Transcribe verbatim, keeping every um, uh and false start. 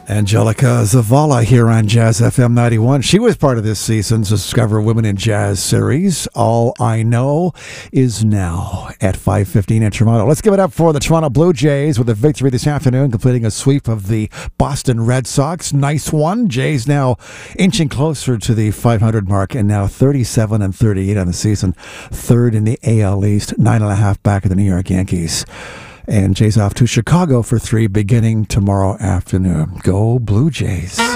Angelica Zavala here on Jazz F M ninety-one. She was part of this season's Discover Women in Jazz series. All I Know Is Now at five fifteen in Toronto. Let's give it up for the Toronto Blue Jays with a victory this afternoon, completing a sweep of the Boston Red Sox. Nice one. Jays now inching closer to the five hundred mark and now thirty-seven and thirty-eight on the season. Third in the A L East, nine and a half back of the New York Yankees. And Jays off to Chicago for three beginning tomorrow afternoon. Go Blue Jays.